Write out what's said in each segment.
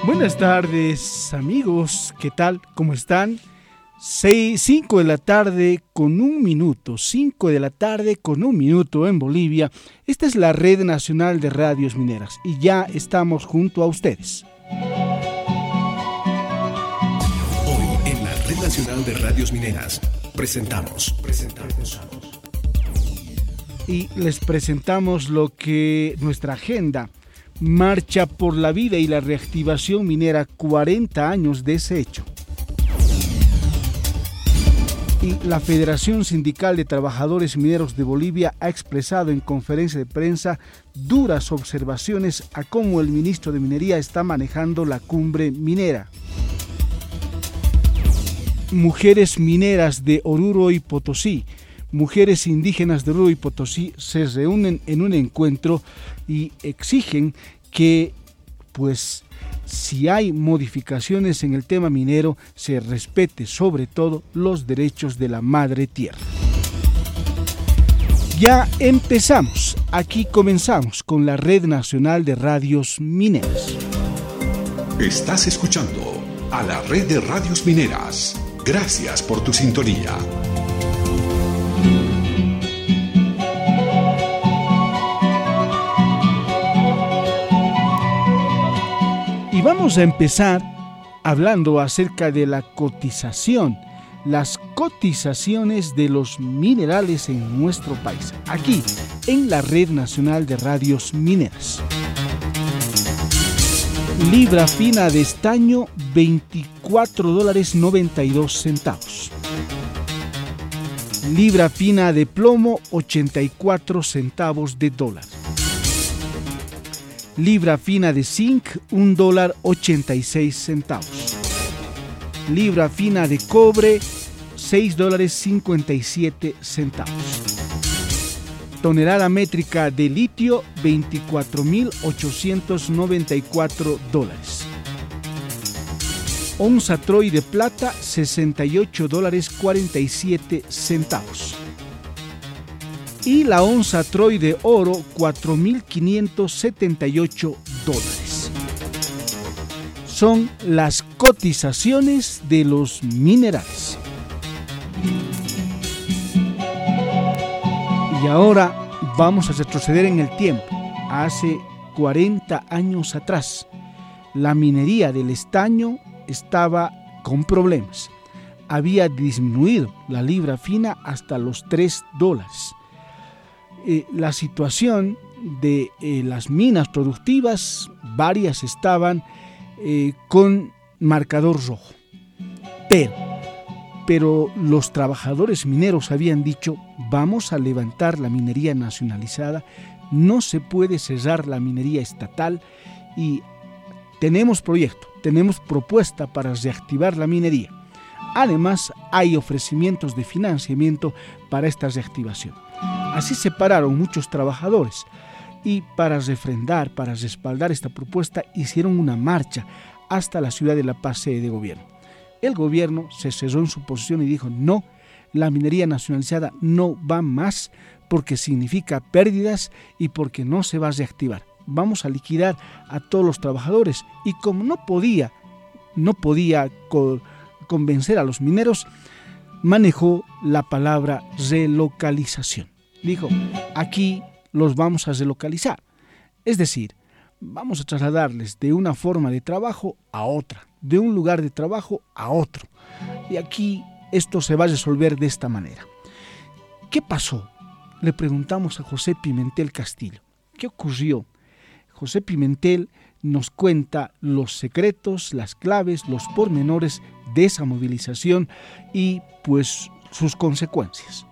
Buenas tardes, amigos. ¿Qué tal? ¿Cómo están? 5 de la tarde con un minuto. 5 de la tarde con un minuto en Bolivia. Esta es la Red Nacional de Radios Mineras y ya estamos junto a ustedes. Hoy en la Red Nacional de Radios Mineras presentamos. Y les presentamos lo que nuestra agenda. Marcha por la vida y la reactivación minera, 40 años de ese hecho. Y la Federación Sindical de Trabajadores Mineros de Bolivia ha expresado en conferencia de prensa duras observaciones a cómo el ministro de Minería está manejando la cumbre minera. Mujeres mineras de Oruro y Potosí, mujeres indígenas de Oruro y Potosí se reúnen en un encuentro y exigen que, pues, si hay modificaciones en el tema minero, se respete sobre todo los derechos de la madre tierra. Ya empezamos, aquí comenzamos con la Red Nacional de Radios Mineras. Estás escuchando a la Red de Radios Mineras. Gracias por tu sintonía. Y vamos a empezar hablando acerca de la cotización, las cotizaciones de los minerales en nuestro país, aquí en la Red Nacional de Radios Mineras. Libra fina de estaño, $24.92. Libra fina de plomo, 84 centavos de dólar. Libra fina de zinc, $1.86. Libra fina de cobre, $6.57. Tonelada métrica de litio, $24.894. Onza Troy de plata, $68.47. Y la onza Troy de oro, $4.578. Son las cotizaciones de los minerales. Y ahora vamos a retroceder en el tiempo. Hace 40 años atrás, la minería del estaño estaba con problemas. Había disminuido la libra fina hasta los $3. La situación de las minas productivas, varias estaban con marcador rojo. Pero los trabajadores mineros habían dicho, vamos a levantar la minería nacionalizada, no se puede cerrar la minería estatal y tenemos proyecto, tenemos propuesta para reactivar la minería. Además, hay ofrecimientos de financiamiento para esta reactivación. Así se pararon muchos trabajadores y para refrendar, para respaldar esta propuesta, hicieron una marcha hasta la ciudad de La Paz, sede de gobierno. El gobierno se cerró en su posición y dijo, no, la minería nacionalizada no va más porque significa pérdidas y porque no se va a reactivar. Vamos a liquidar a todos los trabajadores. Y como no podía convencer a los mineros, manejó la palabra relocalización. Dijo, aquí los vamos a relocalizar. Es decir, vamos a trasladarles de una forma de trabajo a otra, de un lugar de trabajo a otro. Y aquí esto se va a resolver de esta manera. ¿Qué pasó? Le preguntamos a José Pimentel Castillo. ¿Qué ocurrió? José Pimentel nos cuenta los secretos, las claves, los pormenores de esa movilización y pues sus consecuencias.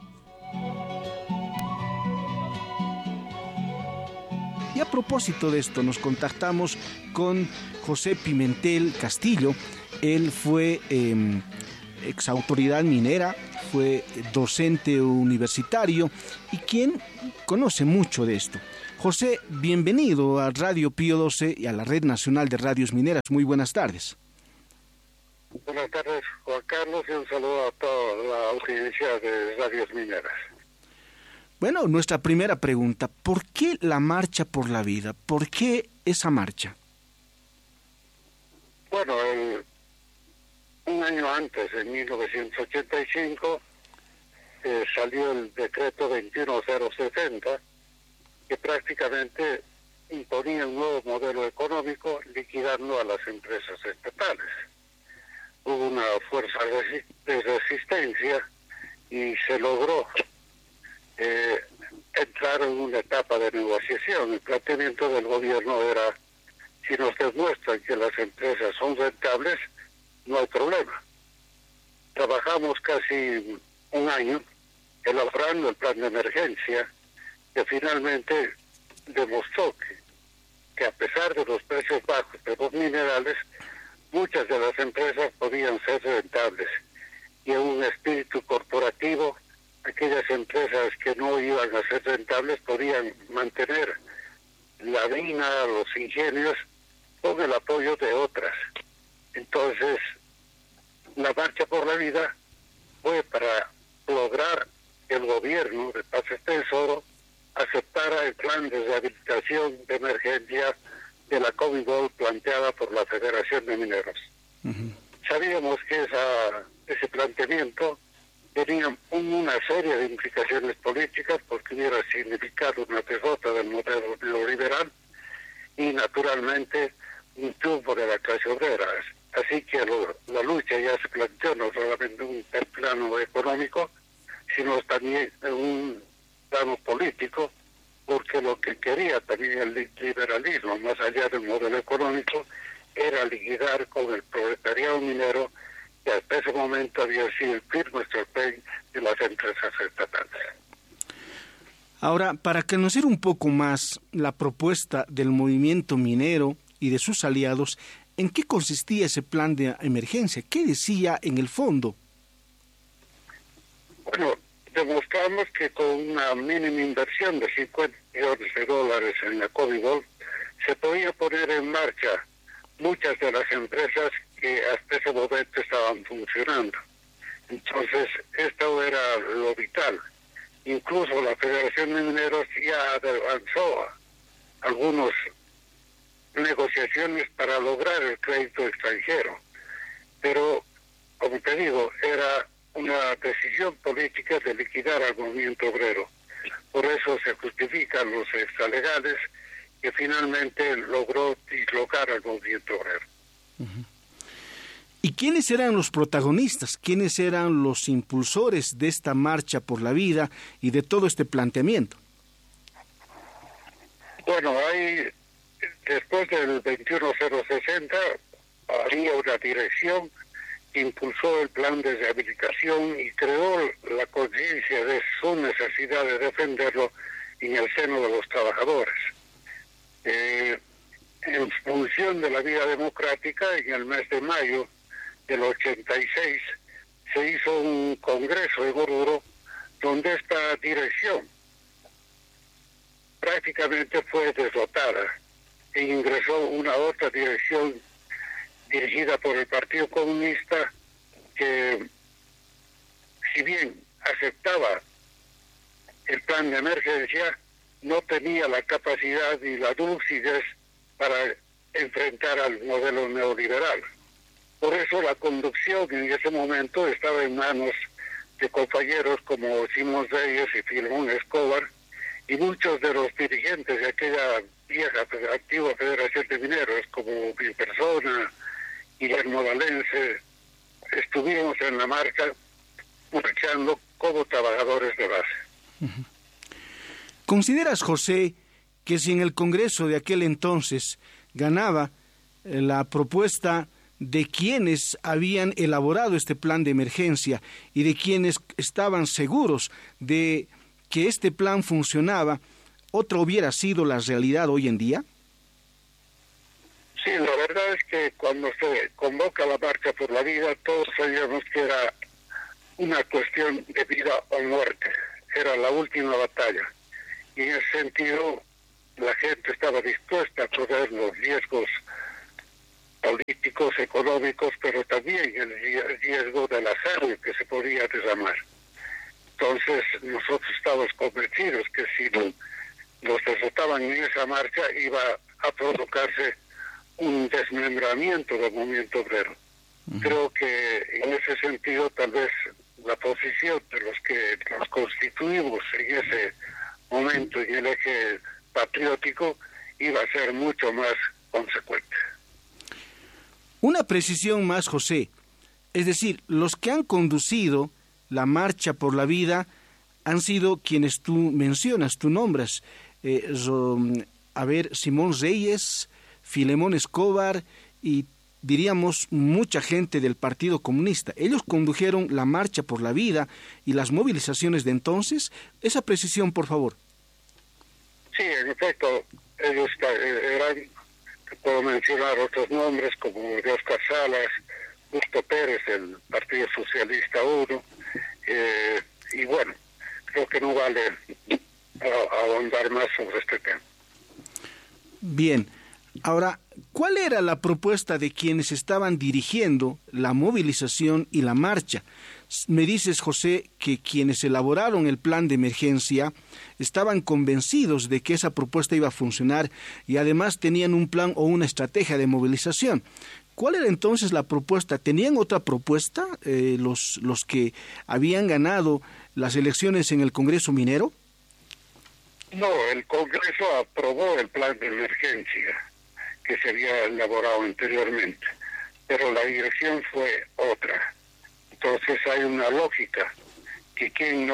Y a propósito de esto, nos contactamos con José Pimentel Castillo. Él fue exautoridad minera, fue docente universitario y quien conoce mucho de esto. José, bienvenido a Radio Pío 12 y a la Red Nacional de Radios Mineras. Muy buenas tardes. Buenas tardes, Juan Carlos, y un saludo a toda la audiencia de Radios Mineras. Bueno, nuestra primera pregunta, ¿por qué la marcha por la vida? ¿Por qué esa marcha? antes, en 1985, salió el decreto 21060, que prácticamente imponía un nuevo modelo económico liquidando a las empresas estatales. Hubo una fuerza de resistencia y se logró entrar en una etapa de negociación. El planteamiento del gobierno era: si nos demuestran que las empresas son rentables, no hay problema. Trabajamos casi un año elaborando el plan de emergencia, que finalmente demostró que a pesar de los precios bajos de los minerales, muchas de las empresas podían ser rentables. Y en un espíritu corporativo, aquellas empresas que no iban a ser rentables podían mantener la mina, los ingenios, con el apoyo de otras. Entonces, la Marcha por la Vida fue para lograr que el gobierno de Paz Estenssoro aceptara el plan de rehabilitación de emergencia de la Comibol planteada por la Federación de Mineros. Sabíamos que ese planteamiento tenía una serie de implicaciones políticas, porque hubiera significado una derrota del modelo neoliberal y naturalmente un triunfo de la clase obrera. Así que la lucha ya se planteó no solamente en un plano económico, sino también en un plano político, porque lo que quería también el liberalismo, más allá del modelo económico, era liquidar con el proletariado minero, que hasta ese momento había sido el firme sostén de las empresas estatales. Ahora, para conocer un poco más la propuesta del movimiento minero y de sus aliados, ¿en qué consistía ese plan de emergencia? ¿Qué decía en el fondo? Bueno, demostramos que con una mínima inversión de $50 millones en la Comibol se podía poner en marcha muchas de las empresas que hasta ese momento estaban funcionando. Entonces, esto era lo vital. Incluso la Federación de Mineros ya avanzó a algunas negociaciones para lograr el crédito extranjero. Pero, como te digo, era una decisión política de liquidar al movimiento obrero. Por eso se justifican los extralegales que finalmente logró dislocar al movimiento obrero. ¿Y quiénes eran los protagonistas? ¿Quiénes eran los impulsores de esta marcha por la vida y de todo este planteamiento? Bueno, después del 21060 había una dirección que impulsó el plan de rehabilitación y creó la conciencia de su necesidad de defenderlo en el seno de los trabajadores. En función de la vida democrática, en el mes de mayo del 86 se hizo un congreso en Oruro, donde esta dirección prácticamente fue derrotada e ingresó una otra dirección dirigida por el Partido Comunista, que si bien aceptaba el plan de emergencia, no tenía la capacidad y la lucidez para enfrentar al modelo neoliberal. Por eso la conducción en ese momento estaba en manos de compañeros como Simón Reyes y Filemón Escobar, y muchos de los dirigentes de aquella vieja antigua Federación de Mineros, como mi persona, Guillermo Valense, estuvimos en la marcha marchando como trabajadores de base. ¿Consideras, José, que si en el Congreso de aquel entonces ganaba la propuesta de quienes habían elaborado este plan de emergencia y de quienes estaban seguros de que este plan funcionaba, otra hubiera sido la realidad hoy en día? Sí, la verdad es que cuando se convoca la Marcha por la Vida, todos sabíamos que era una cuestión de vida o muerte, era la última batalla. Y en ese sentido, la gente estaba dispuesta a correr los riesgos políticos, económicos, pero también el riesgo de la sangre que se podía derramar. Entonces, nosotros estábamos convencidos que si los derrotaban en esa marcha, iba a provocarse un desmembramiento del movimiento obrero. Creo que en ese sentido tal vez la posición de los que nos constituimos en ese momento en el eje patriótico iba a ser mucho más consecuente. Una precisión más, José. Es decir, los que han conducido la Marcha por la Vida han sido quienes tú mencionas, tú nombras. Simón Reyes, Filemón Escobar y diríamos mucha gente del Partido Comunista. Ellos condujeron la Marcha por la Vida y las movilizaciones de entonces. Esa precisión, por favor. Sí, en efecto, ellos eran, puedo mencionar otros nombres como de Oscar Salas, Justo Pérez, del Partido Socialista 1, y bueno, creo que no vale ahondar más sobre este tema. Bien, ahora, ¿cuál era la propuesta de quienes estaban dirigiendo la movilización y la marcha? Me dices, José, que quienes elaboraron el plan de emergencia estaban convencidos de que esa propuesta iba a funcionar y además tenían un plan o una estrategia de movilización. ¿Cuál era entonces la propuesta? ¿Tenían otra propuesta los que habían ganado las elecciones en el Congreso Minero? No, el Congreso aprobó el plan de emergencia que se había elaborado anteriormente, pero la dirección fue otra. Entonces hay una lógica que quien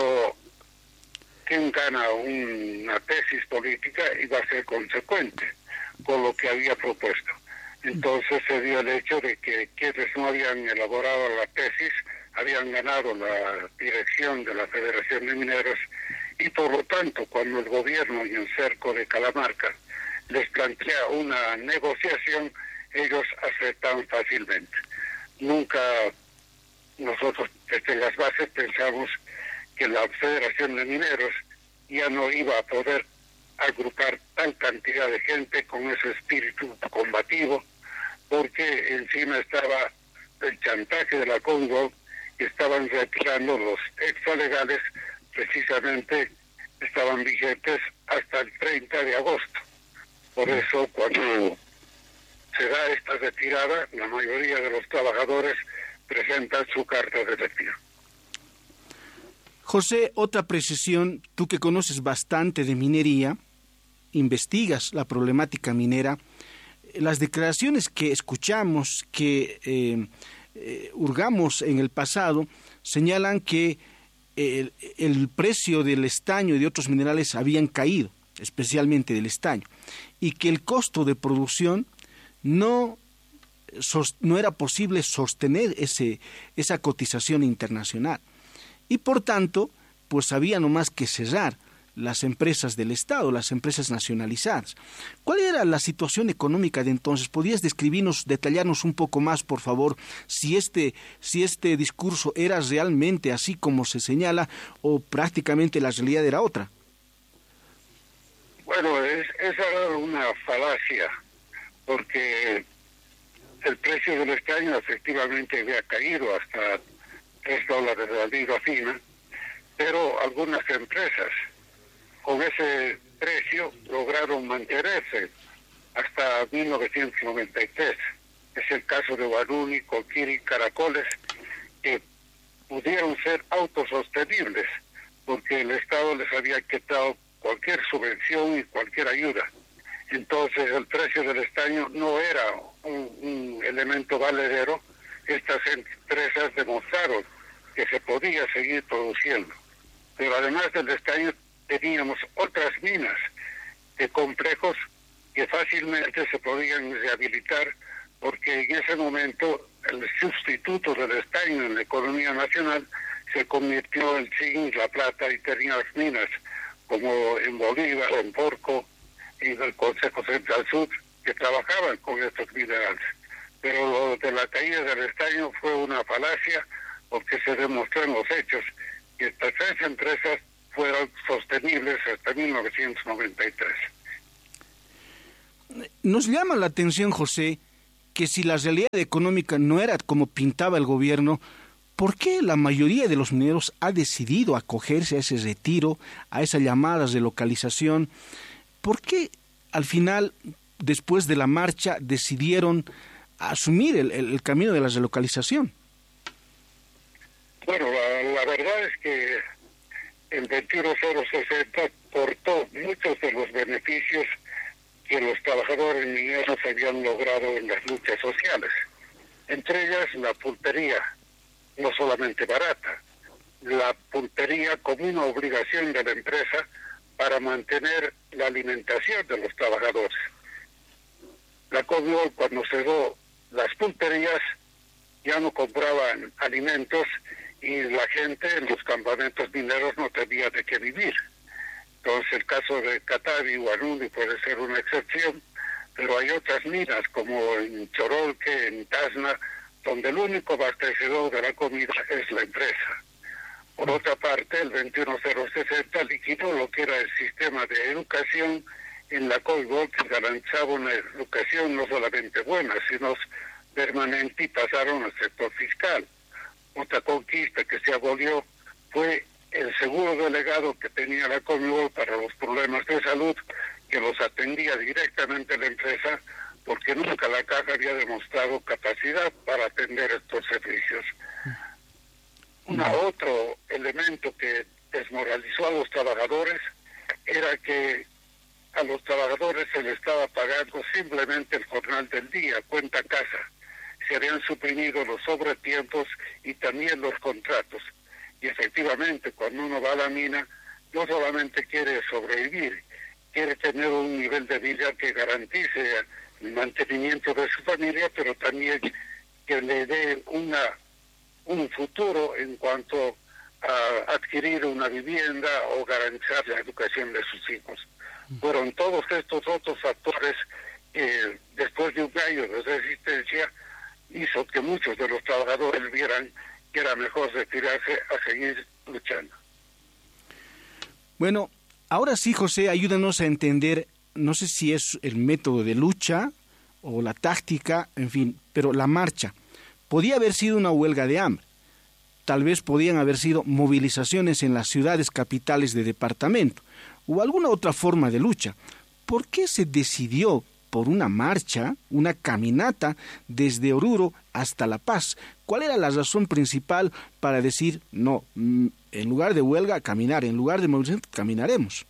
gana una tesis política iba a ser consecuente con lo que había propuesto. Entonces se dio el hecho de que quienes no habían elaborado la tesis habían ganado la dirección de la Federación de Mineros y por lo tanto cuando el gobierno en el cerco de Calamarca les plantea una negociación, ellos aceptan fácilmente. Nunca nosotros desde las bases pensamos que la Federación de Mineros ya no iba a poder agrupar tal cantidad de gente con ese espíritu combativo, porque encima estaba el chantaje de la Congo y estaban retirando los extralegales, precisamente estaban vigentes hasta el 30 de agosto. Por eso cuando se da esta retirada, la mayoría de los trabajadores presentan su carta de retiro. José, otra precisión, tú que conoces bastante de minería, investigas la problemática minera, las declaraciones que escuchamos, que hurgamos en el pasado, señalan que el precio del estaño y de otros minerales habían caído, especialmente del estaño, y que el costo de producción no era posible sostener esa cotización internacional. Y por tanto, pues había nomás que cerrar las empresas del Estado, las empresas nacionalizadas. ¿Cuál era la situación económica de entonces? ¿Podrías describirnos, detallarnos un poco más, por favor, si este discurso era realmente así como se señala o prácticamente la realidad era otra? Bueno, esa era una falacia, porque el precio del estaño efectivamente había caído hasta $3 la libra fina, pero algunas empresas con ese precio lograron mantenerse hasta 1993. Es el caso de Guaruni, Coquiri, Caracoles, que pudieron ser autosostenibles porque el Estado les había quitado cualquier subvención y cualquier ayuda. Entonces el precio del estaño no era un elemento valedero. Estas empresas demostraron que se podía seguir produciendo. Pero además del estaño teníamos otras minas de complejos que fácilmente se podían rehabilitar porque en ese momento el sustituto del estaño en la economía nacional se convirtió en zinc, la plata y tenías minas como en Bolívar, en Porco y en el Consejo Central Sur que trabajaban con estos minerales. Pero lo de la caída del estaño fue una falacia porque se demostró en los hechos que estas tres empresas fueron sostenibles hasta 1993. Nos llama la atención, José, que si la realidad económica no era como pintaba el gobierno, ¿por qué la mayoría de los mineros ha decidido acogerse a ese retiro, a esa llamada de localización? ¿Por qué al final, después de la marcha, decidieron asumir el camino de la relocalización. Bueno, la verdad es que el 21060 cortó muchos de los beneficios que los trabajadores mineros habían logrado en las luchas sociales. Entre ellas la pulpería, no solamente barata, la pulpería como una obligación de la empresa para mantener la alimentación de los trabajadores. La Conmebol, cuando cerró las pulperías, ya no compraban alimentos y la gente en los campamentos mineros no tenía de qué vivir. Entonces el caso de Catavi, Huanundi puede ser una excepción, pero hay otras minas como en Chorolque, en Tacna, donde el único abastecedor de la comida es la empresa. Por otra parte, el 21060 liquidó lo que era el sistema de educación en la Conmebol, que garantizaba una educación no solamente buena, sino permanente, y pasaron al sector fiscal. Otra conquista que se abolió fue el seguro delegado que tenía la Conmebol para los problemas de salud, que los atendía directamente la empresa, porque nunca la caja había demostrado capacidad para atender estos servicios. Otro elemento que desmoralizó a los trabajadores era que a los trabajadores se les estaba pagando simplemente el jornal del día, cuenta casa. Se habían suprimido los sobretiempos y también los contratos. Y efectivamente, cuando uno va a la mina, no solamente quiere sobrevivir, quiere tener un nivel de vida que garantice el mantenimiento de su familia, pero también que le dé un futuro en cuanto a adquirir una vivienda o garantizar la educación de sus hijos. Fueron todos estos otros factores que después de un año de resistencia hizo que muchos de los trabajadores vieran que era mejor retirarse a seguir luchando. Bueno, ahora sí, José, ayúdanos a entender, no sé si es el método de lucha o la táctica, en fin, pero la marcha. Podía haber sido una huelga de hambre, tal vez podían haber sido movilizaciones en las ciudades capitales de departamento, o alguna otra forma de lucha. ¿Por qué se decidió por una marcha, una caminata desde Oruro hasta La Paz? ¿Cuál era la razón principal para decir, no, en lugar de huelga, caminar, en lugar de movilización, caminaremos?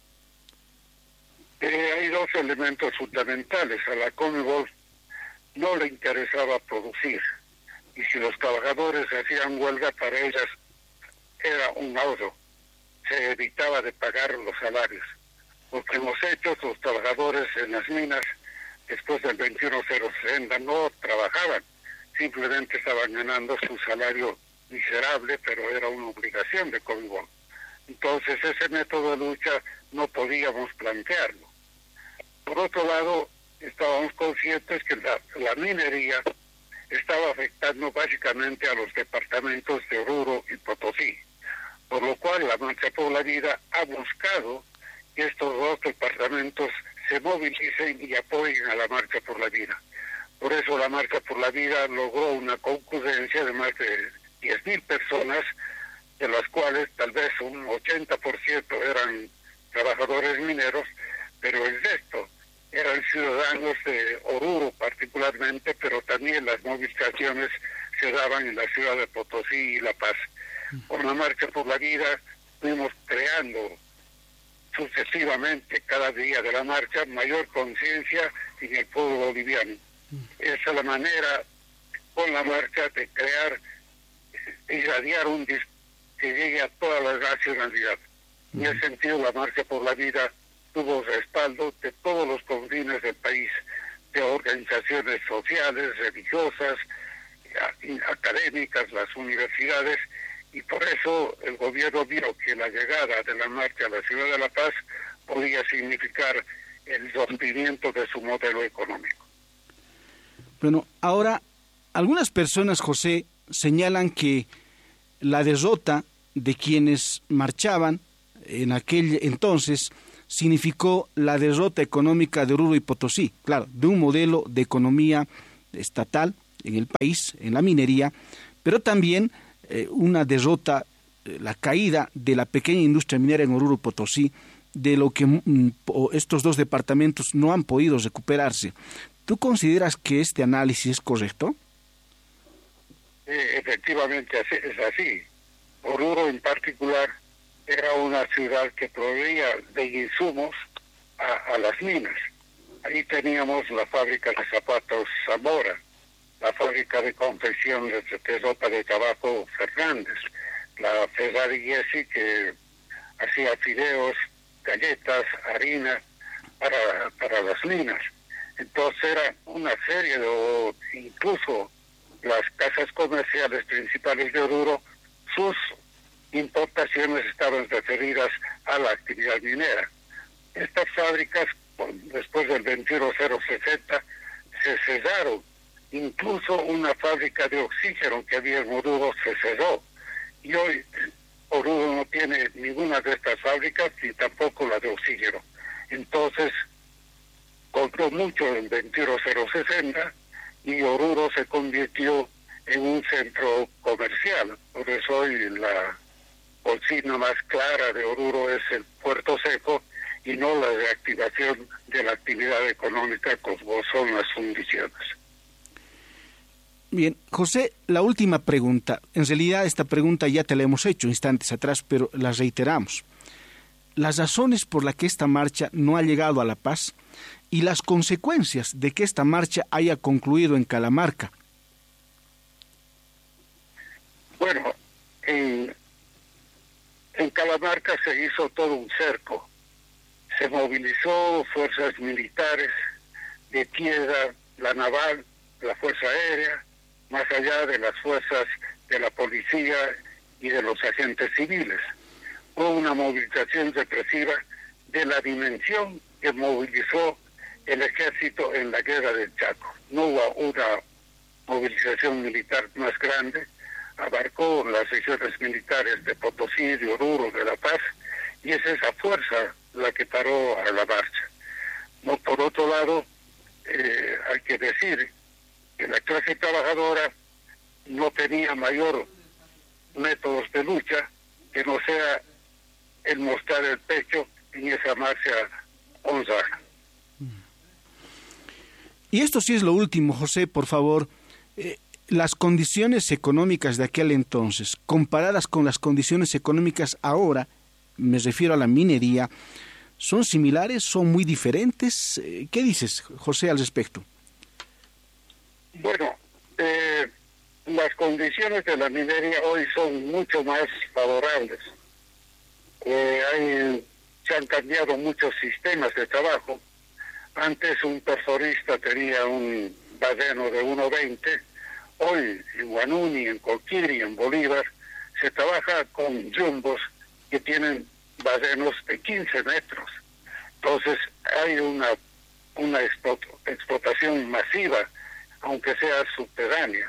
Hay dos elementos fundamentales. A la Conmebol no le interesaba producir, y si los trabajadores hacían huelga, para ellas era un ahorro. Se evitaba de pagar los salarios. Porque en los hechos, los trabajadores en las minas, después del 21060, no trabajaban, simplemente estaban ganando su salario miserable, pero era una obligación de Conmebol. Entonces ese método de lucha no podíamos plantearlo. Por otro lado, estábamos conscientes que la minería estaba afectando básicamente a los departamentos de Oruro y Potosí, por lo cual la Marcha por la Vida ha buscado que estos dos departamentos se movilicen y apoyen a la Marcha por la Vida. Por eso la Marcha por la Vida logró una concurrencia de más de 10.000 personas, de las cuales tal vez un 80% eran trabajadores mineros, pero el resto eran ciudadanos de Oruro particularmente, pero también las movilizaciones se daban en la ciudad de Potosí y La Paz. Con la Marcha por la Vida fuimos creando sucesivamente, cada día de la marcha, mayor conciencia en el pueblo boliviano. Esa es la manera, con la marcha, de crear, irradiar un discurso que llegue a toda la nacionalidad. En ese sentido, la Marcha por la Vida tuvo respaldo de todos los confines del país, de organizaciones sociales, religiosas, académicas, las universidades, y por eso el gobierno vio que la llegada de la marcha a la ciudad de La Paz podía significar el rompimiento de su modelo económico. Bueno, ahora, algunas personas, José, señalan que la derrota de quienes marchaban en aquel entonces significó la derrota económica de Oruro y Potosí, claro, de un modelo de economía estatal en el país, en la minería, pero también una derrota, la caída de la pequeña industria minera en Oruro y Potosí, de lo que estos dos departamentos no han podido recuperarse. ¿Tú consideras que este análisis es correcto? Efectivamente es así. Oruro en particular era una ciudad que proveía de insumos a las minas. Ahí teníamos la fábrica de zapatos Zamora, la fábrica de confección de ropa de trabajo Fernández, la Ferrari Giesi que hacía fideos, galletas, harina para las minas. Entonces era una serie de, incluso las casas comerciales principales de Oruro, sus importaciones estaban referidas a la actividad minera. Estas fábricas, después del 21060, se cerraron. Incluso una fábrica de oxígeno que había en Oruro se cerró. Y hoy Oruro no tiene ninguna de estas fábricas ni tampoco la de oxígeno. Entonces, compró mucho el 21060 y Oruro se convirtió en un centro comercial. Por eso hoy la consigna más clara de Oruro es el Puerto Seco y no la reactivación de la actividad económica como son las fundiciones. Bien, José, la última pregunta. En realidad esta pregunta ya te la hemos hecho instantes atrás, pero la reiteramos. Las razones por las que esta marcha no ha llegado a La Paz y las consecuencias de que esta marcha haya concluido en Calamarca. Bueno, en Calamarca se hizo todo un cerco. Se movilizó fuerzas militares de tierra, la naval, la fuerza aérea, más allá de las fuerzas de la policía y de los agentes civiles. Hubo una movilización represiva de la dimensión que movilizó el ejército en la guerra del Chaco. No hubo una movilización militar más grande, abarcó las regiones militares de Potosí, de Oruro, de La Paz, y es esa fuerza la que paró a la marcha. No, por otro lado, hay que decir que la clase trabajadora no tenía mayor métodos de lucha que no sea el mostrar el pecho en esa marcha honrada. Y esto sí es lo último, José, por favor. Las condiciones económicas de aquel entonces, comparadas con las condiciones económicas ahora, me refiero a la minería, ¿son similares? ¿Son muy diferentes? ¿Qué dices, José, al respecto? Bueno, las condiciones de la minería hoy son mucho más favorables. Se han cambiado muchos sistemas de trabajo. Antes un perforista tenía un badeno de 1.20. Hoy en Guanuni, en Colquiri, en Bolívar, se trabaja con jumbos que tienen badenos de 15 metros. Entonces hay una explotación masiva, aunque sea subterránea.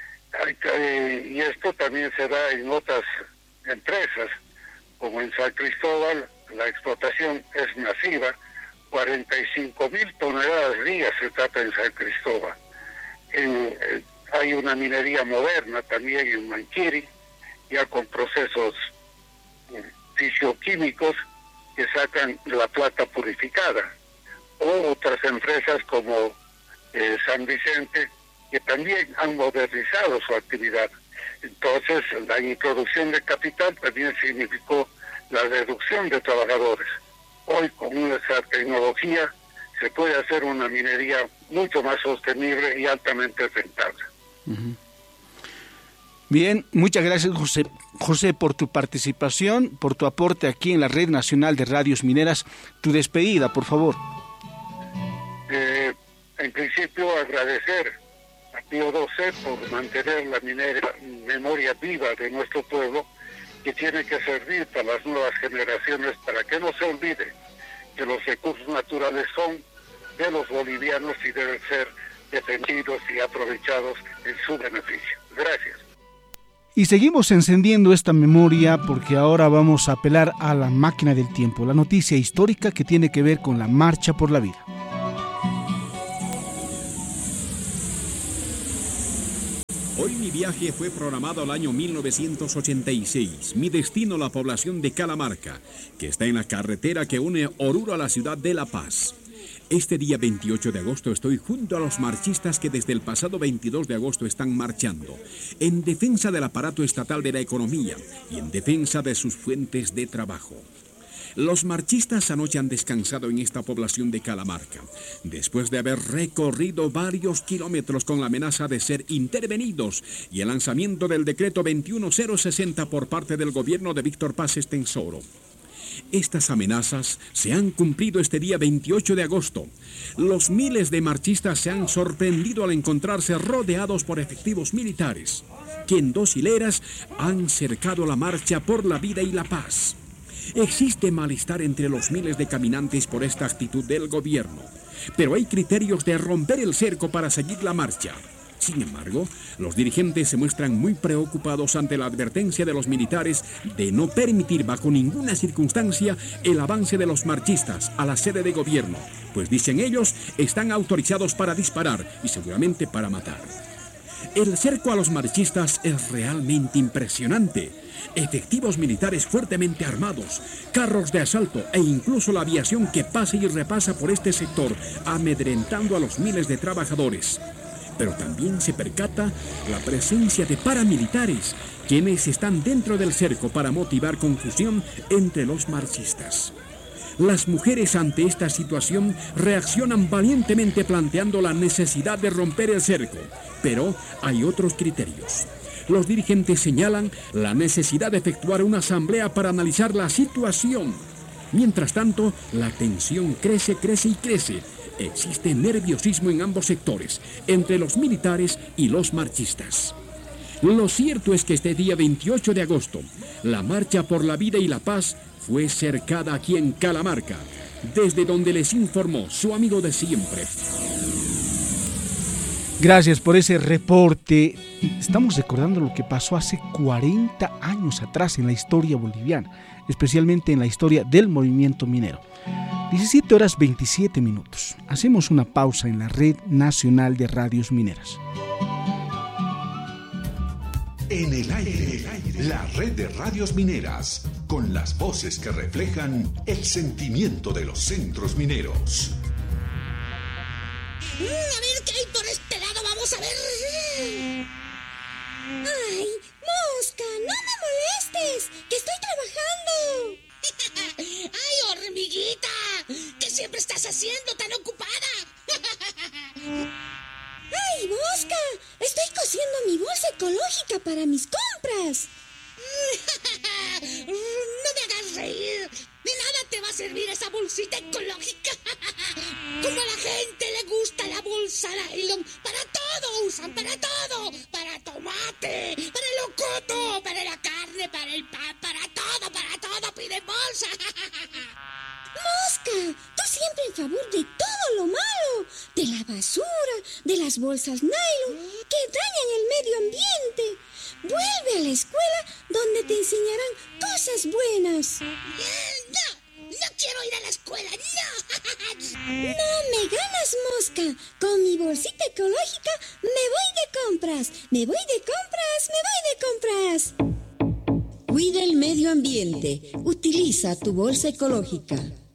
Y esto también se da en otras empresas, como en San Cristóbal, la explotación es masiva, 45.000 toneladas día se trata en San Cristóbal. Hay una minería moderna también en Manquiri, ya con procesos fisioquímicos que sacan la plata purificada, o otras empresas como San Vicente, que también han modernizado su actividad. Entonces, la introducción de capital también significó la reducción de trabajadores. Hoy, con esa tecnología, se puede hacer una minería mucho más sostenible y altamente rentable. Uh-huh. Bien, muchas gracias, José, por tu participación, por tu aporte aquí en la Red Nacional de Radios Mineras. Tu despedida, por favor. En principio, agradecer a Pío XII por mantener la memoria viva de nuestro pueblo, que tiene que servir para las nuevas generaciones, para que no se olvide que los recursos naturales son de los bolivianos y deben ser defendidos y aprovechados en su beneficio. Gracias. Y seguimos encendiendo esta memoria porque ahora vamos a apelar a la máquina del tiempo, la noticia histórica que tiene que ver con la Marcha por la Vida. Hoy mi viaje fue programado al año 1986. Mi destino, la población de Calamarca, que está en la carretera que une Oruro a la ciudad de La Paz. Este día 28 de agosto estoy junto a los marchistas que desde el pasado 22 de agosto están marchando en defensa del aparato estatal de la economía y en defensa de sus fuentes de trabajo. Los marchistas anoche han descansado en esta población de Calamarca, después de haber recorrido varios kilómetros con la amenaza de ser intervenidos y el lanzamiento del decreto 21060 por parte del gobierno de Víctor Paz Estenssoro. Estas amenazas se han cumplido este día 28 de agosto. Los miles de marchistas se han sorprendido al encontrarse rodeados por efectivos militares, que en 2 hileras han cercado la marcha por la vida y la paz. Existe malestar entre los miles de caminantes por esta actitud del gobierno, pero hay criterios de romper el cerco para seguir la marcha. Sin embargo, los dirigentes se muestran muy preocupados ante la advertencia de los militares de no permitir bajo ninguna circunstancia el avance de los marchistas a la sede de gobierno, pues dicen ellos, están autorizados para disparar y seguramente para matar. El cerco a los marchistas es realmente impresionante. Efectivos militares fuertemente armados, carros de asalto e incluso la aviación que pasa y repasa por este sector, amedrentando a los miles de trabajadores. Pero también se percata la presencia de paramilitares, quienes están dentro del cerco para motivar confusión entre los marchistas. Las mujeres ante esta situación reaccionan valientemente planteando la necesidad de romper el cerco, pero hay otros criterios. Los dirigentes señalan la necesidad de efectuar una asamblea para analizar la situación. Mientras tanto, la tensión crece y crece. Existe nerviosismo en ambos sectores, entre los militares y los marchistas. Lo cierto es que este día 28 de agosto, la Marcha por la Vida y la Paz fue cercada aquí en Calamarca, desde donde les informó su amigo de siempre. Gracias por ese reporte. Estamos recordando lo que pasó hace 40 años atrás en la historia boliviana, especialmente en la historia del movimiento minero. 17:27. Hacemos una pausa en la Red Nacional de Radios Mineras. En el aire, la Red de Radios Mineras, con las voces que reflejan el sentimiento de los centros mineros. A ver qué hay por este lado, vamos a ver. ¡Ay, mosca! ¡No me molestes! ¡Que estoy trabajando! ¡Ay, hormiguita! ¿Qué siempre estás haciendo tan ocupada? ¡Ay, mosca! Estoy cosiendo mi bolsa ecológica para mis compras. No me hagas reír. De nada te va a servir esa bolsita ecológica. Como a la gente le gusta la bolsa nylon, para todo usan, para todo. Para tomate, para el locoto, para la carne, para el pan, para todo piden bolsa. Mosca, tú siempre en favor de todo lo malo, de la basura, de las bolsas nylon, que dañan el medio ambiente. Vuelve a la escuela donde te enseñarán cosas buenas. No quiero ir a la escuela, no. No me ganas, mosca. Con mi bolsita ecológica me voy de compras. Cuida el medio ambiente. Utiliza tu bolsa ecológica.